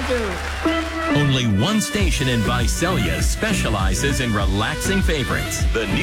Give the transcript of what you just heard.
do. Only one station in Visalia specializes in relaxing favorites. The